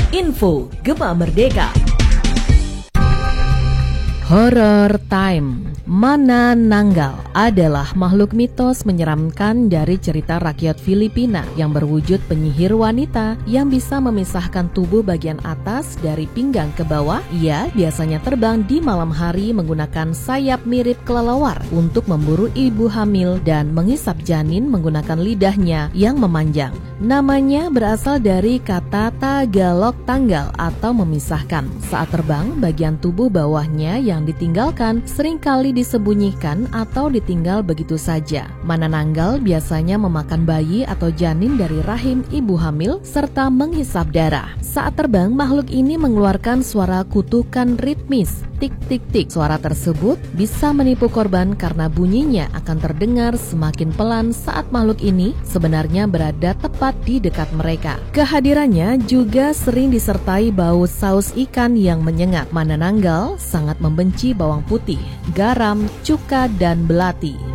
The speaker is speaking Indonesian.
Info Gema Merdeka. Horror Time. Manananggal adalah makhluk mitos menyeramkan dari cerita rakyat Filipina yang berwujud penyihir wanita yang bisa memisahkan tubuh bagian atas dari pinggang ke bawah. Ia biasanya terbang di malam hari menggunakan sayap mirip kelelawar untuk memburu ibu hamil dan menghisap janin menggunakan lidahnya yang memanjang. Namanya berasal dari kata Tagalog tanggal atau memisahkan. Saat terbang, bagian tubuh bawahnya yang ditinggalkan seringkali disembunyikan atau ditinggal begitu saja. Manananggal biasanya memakan bayi atau janin dari rahim ibu hamil serta menghisap darah. Saat terbang, makhluk ini mengeluarkan suara kutukan ritmis, tik-tik-tik. Suara tersebut bisa menipu korban karena bunyinya akan terdengar semakin pelan saat makhluk ini sebenarnya berada tepat di dekat mereka. Kehadirannya juga sering disertai bau saus ikan yang menyengat. Manananggal sangat membenci bawang putih, garam, cuka, dan belati.